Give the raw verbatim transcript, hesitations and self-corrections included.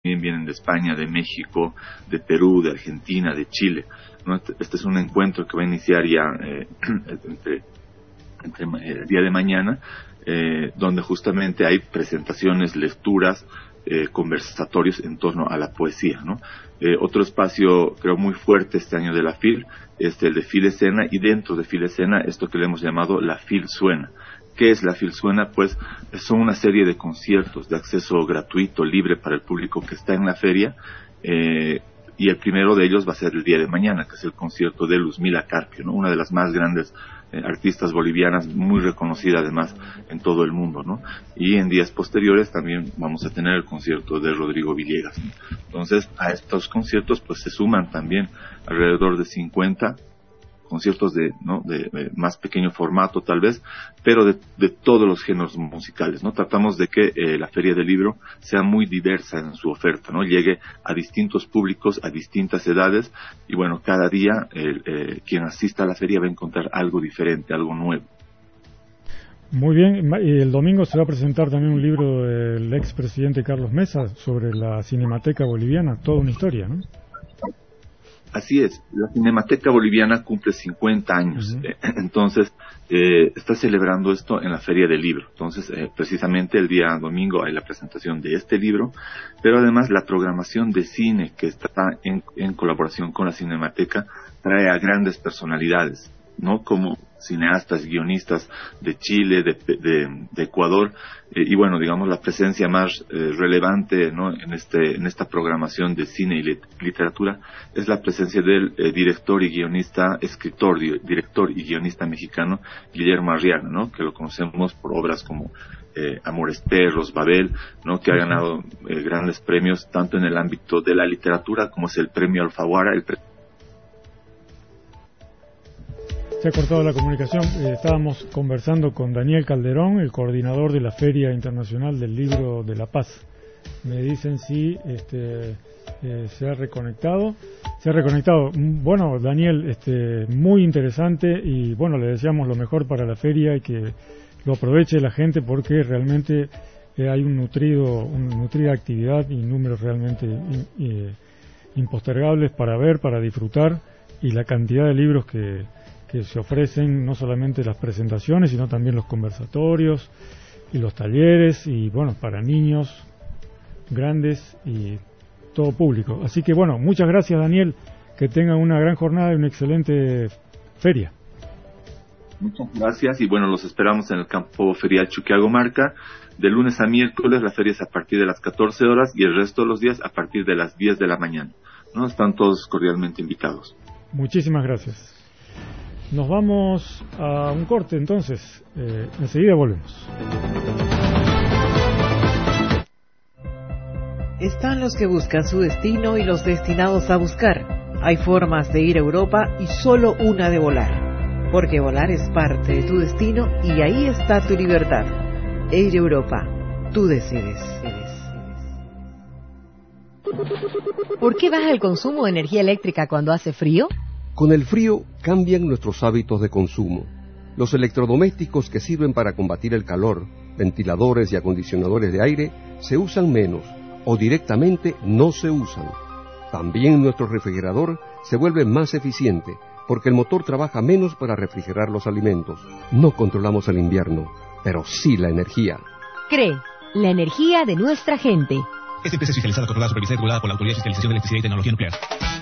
también vienen de España, de México, de Perú, de Argentina, de Chile, ¿no? Este es un encuentro que va a iniciar ya eh, entre, entre el día de mañana, eh, donde justamente hay presentaciones, lecturas, eh, conversatorios en torno a la poesía, ¿no? Eh, otro espacio, creo, muy fuerte este año de la FIL es el de FIL Escena, y dentro de FIL Escena, esto que le hemos llamado la FIL Suena. ¿Qué es la FIL Suena? Pues son una serie de conciertos de acceso gratuito, libre para el público que está en la feria, eh, y el primero de ellos va a ser el día de mañana, que es el concierto de Luzmila Carpio, ¿no? Una de las más grandes eh, artistas bolivianas, muy reconocida además en todo el mundo, ¿no? Y en días posteriores también vamos a tener el concierto de Rodrigo Villegas, ¿no? Entonces, a estos conciertos pues se suman también alrededor de cincuenta conciertos de, ¿no? de, de más pequeño formato tal vez, pero de, de todos los géneros musicales, ¿no? Tratamos de que eh, la Feria del Libro sea muy diversa en su oferta, ¿no? Llegue a distintos públicos, a distintas edades, y bueno, cada día eh, eh, quien asista a la feria va a encontrar algo diferente, algo nuevo. Muy bien, y el domingo se va a presentar también un libro del expresidente Carlos Mesa sobre la Cinemateca Boliviana, toda una historia, ¿no? Así es, la Cinemateca Boliviana cumple cincuenta años, uh-huh. eh, entonces eh, está celebrando esto en la Feria del Libro. Entonces, eh, precisamente el día domingo hay la presentación de este libro, pero además la programación de cine que está en, en colaboración con la Cinemateca trae a grandes personalidades, ¿no? Como cineastas, guionistas de Chile, de, de, de Ecuador, eh, y bueno, digamos la presencia más eh, relevante, ¿no? en este en esta programación de cine y literatura es la presencia del eh, director y guionista, escritor, di- director y guionista mexicano Guillermo Arriaga, ¿no? Que lo conocemos por obras como eh, Amores Perros, Babel, ¿no? Que ha ganado eh, grandes premios tanto en el ámbito de la literatura como es el premio Alfaguara, el pre- Se ha cortado la comunicación. Eh, estábamos conversando con Daniel Calderón, el coordinador de la Feria Internacional del Libro de La Paz. Me dicen si este, eh, se ha reconectado. Se ha reconectado. Bueno, Daniel, este, muy interesante, y bueno, le deseamos lo mejor para la feria y que lo aproveche la gente, porque realmente eh, hay un nutrido, una nutrida actividad y números realmente in, eh, impostergables para ver, para disfrutar, y la cantidad de libros que que se ofrecen, no solamente las presentaciones, sino también los conversatorios y los talleres, y bueno, para niños, grandes y todo público. Así que bueno, muchas gracias, Daniel, que tengan una gran jornada y una excelente feria. Muchas gracias, y bueno, los esperamos en el campo ferial Chuquiagomarca. De lunes a miércoles la feria es a partir de las catorce horas y el resto de los días a partir de las diez de la mañana, ¿no? Están todos cordialmente invitados. Muchísimas gracias. Nos vamos a un corte, entonces. Eh, enseguida volvemos. Están los que buscan su destino y los destinados a buscar. Hay formas de ir a Europa y solo una de volar. Porque volar es parte de tu destino y ahí está tu libertad. Air Europa, tú decides. ¿Por qué baja el consumo de energía eléctrica cuando hace frío? Con el frío cambian nuestros hábitos de consumo. Los electrodomésticos que sirven para combatir el calor, ventiladores y acondicionadores de aire, se usan menos o directamente no se usan. También nuestro refrigerador se vuelve más eficiente porque el motor trabaja menos para refrigerar los alimentos. No controlamos el invierno, pero sí la energía. CREE, la energía de nuestra gente. Esta empresa es fiscalizada, controlada, supervisada y regulada por la Autoridad de Fiscalización de Electricidad y Tecnología Nuclear.